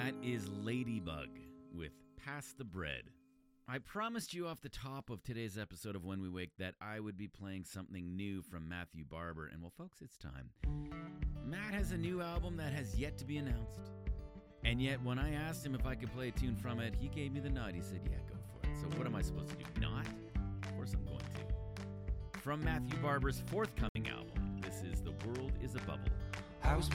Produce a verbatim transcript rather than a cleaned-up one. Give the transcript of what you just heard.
That is Ladybug with Pass the Bread. I promised you off the top of today's episode of When We Wake that I would be playing something new from Matthew Barber. And well, folks, it's time. Matt has a new album that has yet to be announced. And yet, when I asked him if I could play a tune from it, he gave me the nod. He said, yeah, go for it. So what am I supposed to do? Not? Of course I'm going to. From Matthew Barber's forthcoming album, this is The World is a Bubble. I was